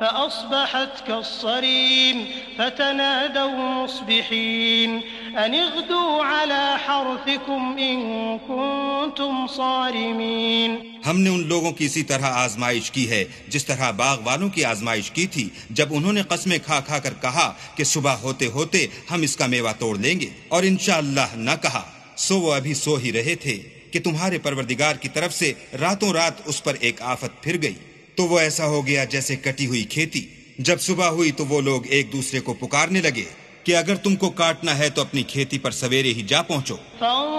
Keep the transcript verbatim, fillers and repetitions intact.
फ़अस्बहत कस्सरीम फ़तनादौ मुस्बिहीन अन इग़दू अला हर्थिकुम इन कुंतुम सारिमीन। हमने उन लोगों की इसी तरह आजमाइश की है जिस तरह बाग वालों की आजमाइश की थी, जब उन्होंने कस्में खा खा कर कहा कि सुबह होते होते हम इसका मेवा तोड़ लेंगे, और इंशाअल्लाह न कहा, सो वो अभी सो ही रहे थे कि तुम्हारे परवरदिगार की तरफ से रातों रात उस पर एक आफत फिर गई, तो वो ऐसा हो गया जैसे कटी हुई खेती। जब सुबह हुई तो वो लोग एक दूसरे को पुकारने लगे कि अगर तुमको काटना है तो अपनी खेती पर सवेरे ही जा पहुंचो।